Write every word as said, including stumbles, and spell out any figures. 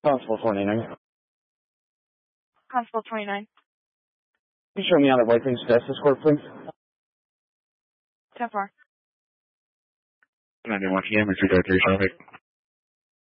Constable twenty-nine. Constable twenty-nine. Can you show me out of White Plains Test Escort, please? ten four. ninety-one P M, it's your traffic.